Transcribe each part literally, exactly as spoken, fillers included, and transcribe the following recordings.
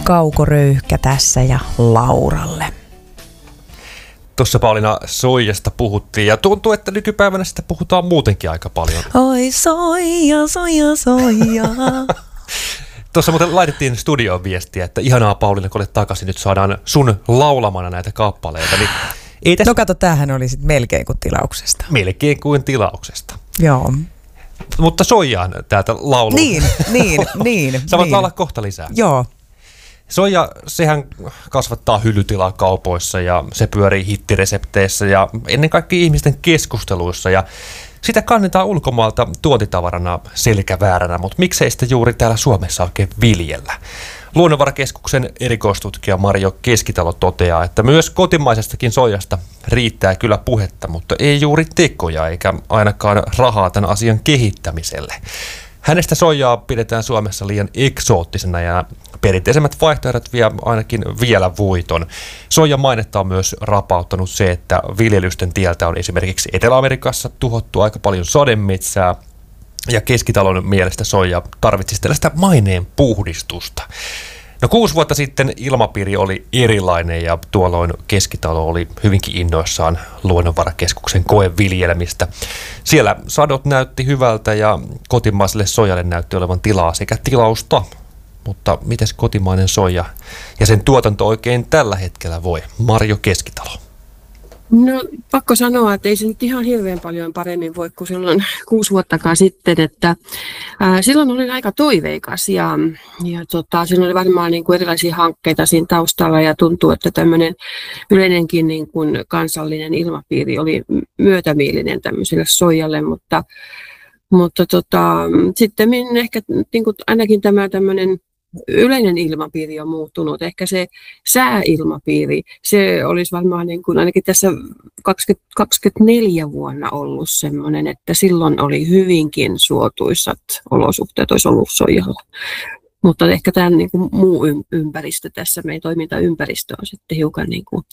Kaukoröyhkä tässä ja Lauralle. Tuossa Pauliina soijasta puhuttiin ja tuntuu, että nykypäivänä sitä puhutaan muutenkin aika paljon. Oi soija, soija, soija. Tuossa muuten laitettiin studioon viestiä, että ihanaa Pauliina, kun olet takaisin, nyt saadaan sun laulamana näitä kappaleita. Niin ei tästä... No kato, tämähän oli sitten melkein kuin tilauksesta. Melkein kuin tilauksesta. Joo. Mutta soijaan täältä laulu. Niin, niin, niin. Sä voit niin. laulaa kohta lisää. Joo. Soija, sehän kasvattaa hyllytilaa kaupoissa ja se pyörii hittiresepteissä ja ennen kaikkea ihmisten keskusteluissa ja sitä kannetaan ulkomaalta tuontitavarana selkävääränä, mutta miksei sitä juuri täällä Suomessa oikein viljellä? Luonnonvarakeskuksen erikoistutkija Marjo Keskitalo toteaa, että myös kotimaisestakin soijasta riittää kyllä puhetta, mutta ei juuri tekoja eikä ainakaan rahaa tämän asian kehittämiselle. Hänestä soijaa pidetään Suomessa liian eksoottisena ja perinteisemmät vaihtoehdot vie ainakin vielä voiton. Soijan mainetta on myös rapauttanut se, että viljelysten tieltä on esimerkiksi Etelä-Amerikassa tuhottu aika paljon sademetsää ja Keskitalon mielestä soija tarvitsisi tällaista maineen puhdistusta. No kuusi vuotta sitten ilmapiiri oli erilainen ja tuolloin Keskitalo oli hyvinkin innoissaan Luonnonvarakeskuksen koeviljelmistä. Siellä sadot näytti hyvältä ja kotimaiselle soijalle näytti olevan tilaa sekä tilausta. Mutta mites kotimainen soija ja sen tuotanto oikein tällä hetkellä voi? Marjo Keskitalo. No pakko sanoa, että ei se nyt ihan hirveän paljon paremmin voi kuin silloin kuusi vuottakaan sitten, että ää, silloin olin aika toiveikas ja, ja tota, silloin oli varmaan niin kuin erilaisia hankkeita siinä taustalla ja tuntuu, että tämmöinen yleinenkin niin kuin kansallinen ilmapiiri oli myötämielinen tämmöiselle soijalle, mutta, mutta tota, sitten ehkä niin kuin ainakin tämä tämmöinen yleinen ilmapiiri on muuttunut. Ehkä se sääilmapiiri, se olisi varmaan niin kuin ainakin tässä kaksituhattakaksikymmentäneljä vuonna ollut semmoinen, että silloin oli hyvinkin suotuisat olosuhteet, olisi ollut soijalla. Mutta ehkä tämä niin kuin muu ympäristö tässä, meidän toimintaympäristö on sitten hiukan niin kuin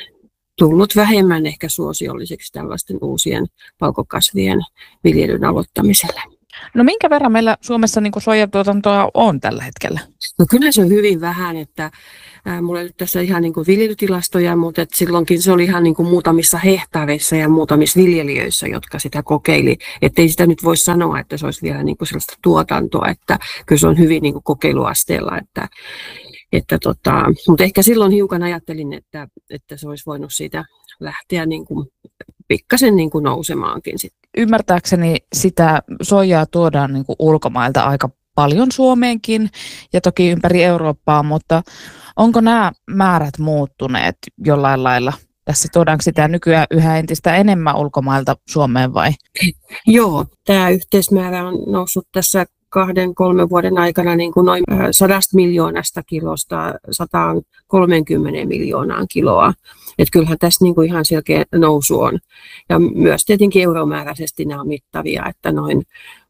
tullut vähemmän ehkä suosiolliseksi tällaisten uusien palkokasvien viljelyn aloittamiselle. No minkä verran meillä Suomessa niin kuin soijatuotantoa on tällä hetkellä? No kyllä se on hyvin vähän, että ää, mulla ei nyt tässä ihan niin kuin viljelytilastoja, mutta et silloinkin se oli ihan niin kuin muutamissa hehtaareissa ja muutamissa viljelijöissä, jotka sitä kokeili. Että ei sitä nyt voi sanoa, että se olisi vielä niin kuin sellaista tuotantoa, että kyllä se on hyvin niin kuin kokeiluasteella. Että, että tota, mutta ehkä silloin hiukan ajattelin, että, että se olisi voinut siitä lähteä niin kuin pikkasen niin kuin nousemaankin sitten. Ymmärtääkseni sitä soijaa tuodaan niin kuin ulkomailta aika paljon Suomeenkin ja toki ympäri Eurooppaa, mutta onko nämä määrät muuttuneet jollain lailla? Tässä tuodaanko sitä nykyään yhä entistä enemmän ulkomailta Suomeen vai? Joo, tämä yhteismäärä on noussut tässä kahden, kolmen vuoden aikana niin kuin noin sadasta miljoonasta kilosta sataan kolmeenkymmeneen miljoonaan kiloa. Että kyllähän tässä niin kuin ihan selkeä nousu on. Ja myös tietenkin euromääräisesti nämä on mittavia, että noin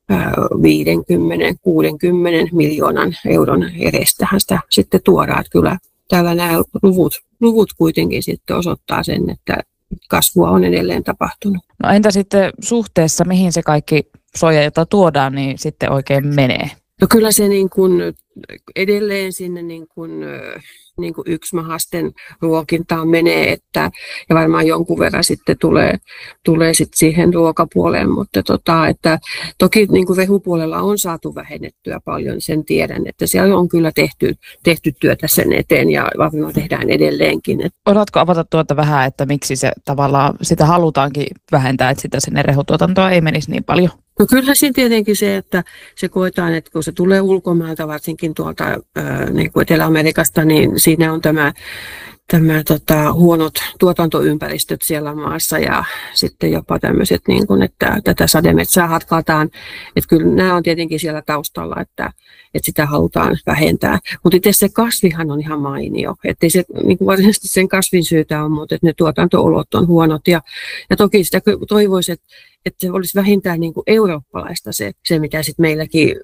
viisikymmentä kuusikymmentä miljoonan euron edestähän sitä sitten tuodaan. Että kyllä täällä nämä luvut, luvut kuitenkin sitten osoittaa sen, että kasvua on edelleen tapahtunut. No entä sitten suhteessa, mihin se kaikki soija, jota tuodaan, niin sitten oikein menee? No kyllä se niin kuin edelleen sinne niin kuin, niin kuin yksimahasten ruokintaan menee, että, ja varmaan jonkun verran sitten tulee, tulee sitten siihen ruokapuoleen, mutta tota, että toki niin kuin rehupuolella on saatu vähennettyä paljon, sen tiedän, että siellä on kyllä tehty, tehty työtä sen eteen ja varmaan tehdään edelleenkin. Osaatko avata tuota vähän, että miksi se tavallaan sitä halutaankin vähentää, että sitä sinne rehutuotantoa ei menisi niin paljon? No kyllähän siinä tietenkin se, että se koetaan, että kun se tulee ulkomailta, varsinkin tuolta ää, niin kuin Etelä-Amerikasta, niin siinä on tämä, tämä tota, huonot tuotantoympäristöt siellä maassa ja sitten jopa tämmöiset, niin kuin, että tätä sademetsää hatkataan. Että kyllä nämä on tietenkin siellä taustalla, että, että sitä halutaan vähentää. Mutta itse se kasvihan on ihan mainio. Että se niin kuin varsinaisesti sen kasvin syytä on, mutta että ne tuotanto-olot on huonot. Ja, ja toki sitä toivoisi, että että se olisi vähintään niin kuin eurooppalaista se, se mitä sitten meilläkin,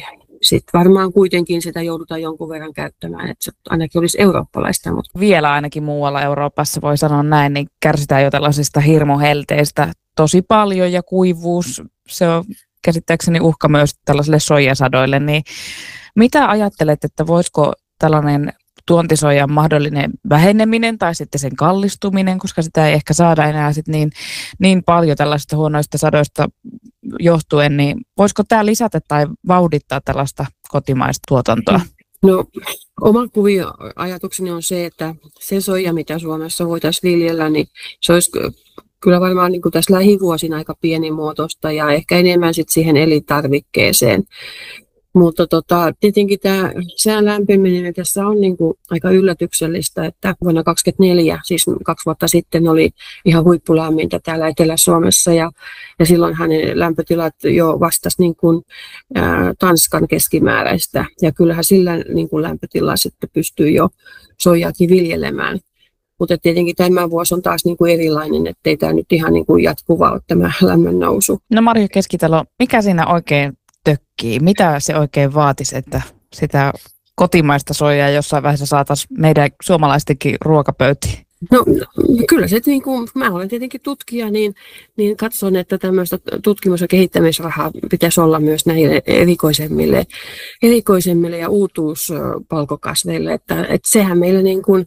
sit varmaan kuitenkin sitä joudutaan jonkun verran käyttämään, että se ainakin olisi eurooppalaista. Mutta vielä ainakin muualla Euroopassa voi sanoa näin, niin kärsitään jo tällaisista hirmuhelteistä tosi paljon ja kuivuus, se on käsittääkseni uhka myös tällaisille soijasadoille. Niin mitä ajattelet, että voisiko tällainen tuontisoijan mahdollinen väheneminen tai sitten sen kallistuminen, koska sitä ei ehkä saada enää sit niin, niin paljon tällaisista huonoista sadoista johtuen, niin voisiko tämä lisätä tai vauhdittaa tällaista kotimaista tuotantoa? No, oma kuvio ajatukseni on se, että se soija, mitä Suomessa voitaisiin viljellä, niin se olisi kyllä varmaan niin kuin tässä lähivuosina aika pienimuotoista ja ehkä enemmän sit siihen elintarvikkeeseen. Mutta tota, tietenkin tämä sään lämpeneminen tässä on niin kuin aika yllätyksellistä, että vuonna kaksituhattakaksikymmentäneljä, siis kaksi vuotta sitten, oli ihan huippulämmintä täällä Etelä-Suomessa ja, ja silloinhan ne lämpötilat jo vastasi niin kuin, ää, Tanskan keskimääräistä ja kyllähän sillä niin kuin lämpötilalla sitten pystyy jo soijaakin viljelemään. Mutta tietenkin tämä vuosi on taas niin kuin erilainen, ettei tämä nyt ihan niin kuin jatkuva ole tämä lämmön nousu. No Marjo Keskitalo, mikä siinä oikein tökkii? Mitä se oikein vaatisi, että sitä kotimaista soijaa jossain vaiheessa saataisiin meidän suomalaistenkin ruokapöytiin? No kyllä se, niin kuin, mä olen tietenkin tutkija, niin, niin katson, että tämmöistä tutkimus- ja kehittämisrahaa pitäisi olla myös näille erikoisemmille, erikoisemmille ja uutuuspalkokasveille, että, että sehän meillä niin kuin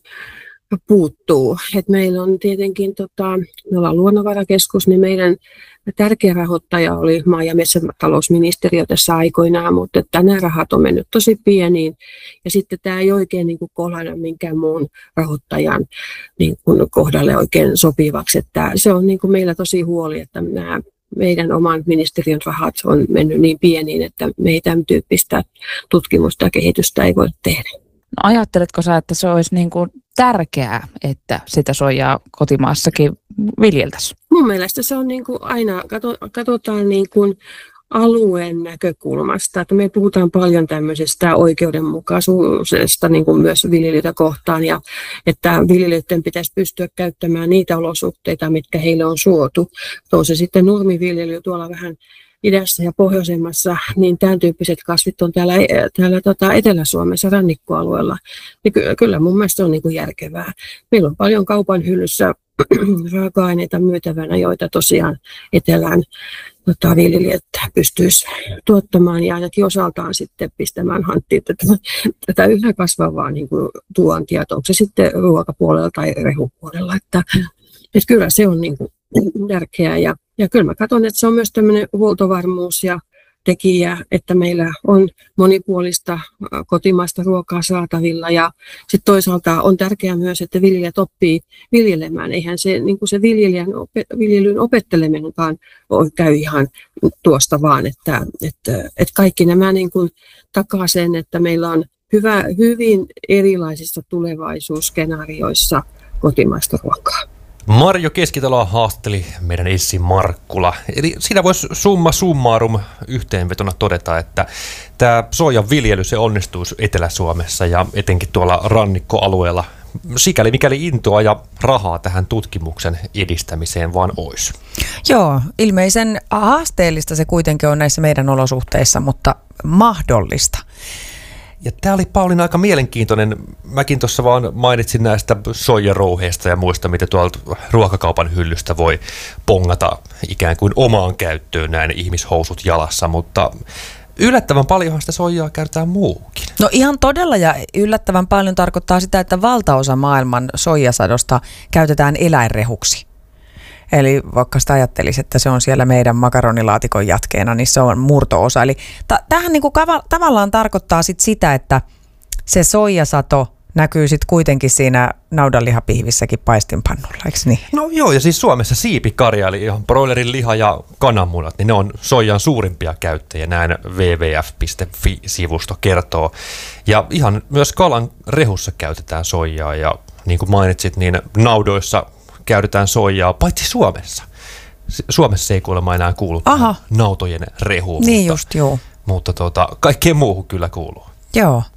puuttuu. Et meillä on tietenkin, tota, me ollaan luonnonvarakeskus, niin meidän tärkeä rahoittaja oli maa- ja metsätalousministeriö tässä aikoinaan, mutta nämä rahat on mennyt tosi pieniin. Ja sitten tämä ei oikein niin kuin kohdalla minkään muun rahoittajan niin kuin kohdalle oikein sopivaksi. Että se on niin kuin meillä tosi huoli, että nämä meidän oman ministeriön rahat on mennyt niin pieniin, että me ei tämän tyyppistä tutkimusta ja kehitystä ei voi tehdä. No, ajatteletko sä, että se olisi niin kuin tärkeää, että sitä soijaa kotimaassakin viljeltäisiin? Mun mielestä se on niin kuin aina, katsotaan niin kuin alueen näkökulmasta, että me puhutaan paljon tämmöisestä oikeudenmukaisuudesta niin kuin myös viljelijöitä kohtaan ja että viljelijöiden pitäisi pystyä käyttämään niitä olosuhteita, mitkä heille on suotu. Tuo se sitten nurmiviljely tuolla vähän idässä ja pohjoisemmassa, niin tämän tyyppiset kasvit on täällä, täällä tota Etelä-Suomessa rannikkoalueella. Niin ky- kyllä mun mielestä se on niin kuin järkevää. Meillä on paljon kaupan hyllyssä raaka-aineita myytävänä, joita tosiaan etelän tota, viljelijät pystyisi tuottamaan ja ainakin osaltaan sitten pistämään hanttiin tätä, tätä yhä kasvavaa niin kuin tuontia, onko se sitten ruokapuolella tai rehupuolella. Että, että kyllä se on niin kuin tärkeää ja, ja kyllä mä katson, että se on myös tämmöinen huoltovarmuus ja tekijä, että meillä on monipuolista kotimaista ruokaa saatavilla ja sitten toisaalta on tärkeää myös, että viljelijät oppii viljelemään. Eihän se, niin kuin se viljelijän, viljelyn opetteleminenkaan käy ihan tuosta vaan, että, että, että kaikki nämä niin kuin takaa sen, että meillä on hyvä, hyvin erilaisissa tulevaisuusskenaarioissa kotimaista ruokaa. Marjo Keskitalo haastatteli meidän Essi Markkula. Eli siinä voisi summa summarum yhteenvetona todeta, että tämä soijan viljely se onnistuisi Etelä-Suomessa ja etenkin tuolla rannikkoalueella, sikäli mikäli intoa ja rahaa tähän tutkimuksen edistämiseen vaan olisi. Joo, ilmeisen haasteellista se kuitenkin on näissä meidän olosuhteissa, mutta mahdollista. Ja tämä oli Pauliina aika mielenkiintoinen. Mäkin tuossa vaan mainitsin näistä soijarouheista ja muista, mitä tuolta ruokakaupan hyllystä voi pongata ikään kuin omaan käyttöön näin ihmishousut jalassa, mutta yllättävän paljonhan sitä soijaa käytetään muuhunkin. No ihan todella ja yllättävän paljon tarkoittaa sitä, että valtaosa maailman soijasadosta käytetään eläinrehuksi. Eli vaikka sitä ajattelisi, että se on siellä meidän makaronilaatikon jatkeena, niin se on murto-osa. Eli t- tämähän niinku kava- tavallaan tarkoittaa sit sitä, että se soijasato näkyy sitten kuitenkin siinä naudanlihapihvissäkin paistinpannulla, eikö niin? No joo, ja siis Suomessa siipikarja, eli ihan broilerin liha ja kananmunat, niin ne on soijan suurimpia käyttäjiä, näin double-u double-u double-u piste fi-sivusto kertoo. Ja ihan myös kalan rehussa käytetään soijaa, ja niin kuin mainitsit, niin naudoissa käytetään soijaa, paitsi Suomessa. Suomessa ei kuulemma enää kuulu nautojen rehuun, niin mutta, just, joo. mutta tuota, kaikkeen muuhun kyllä kuuluu. Joo.